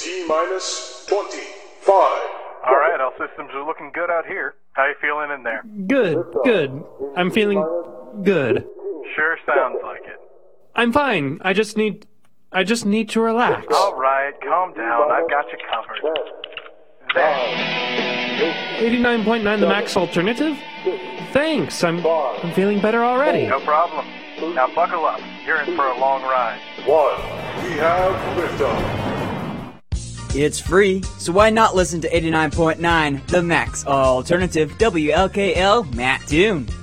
T-minus 25. All right, all systems are looking good out here. How you feeling in there? Good. I'm feeling good. Sure sounds like it. I'm fine. I just need to relax. All right, calm down. I've got you covered. There. 89.9 the max alternative? Thanks. I'm feeling better already. No problem. Now buckle up. You're in for a long ride. 1. We have liftoff. It's free, so why not listen to 89.9 the max alternative WLKL Matt Tune?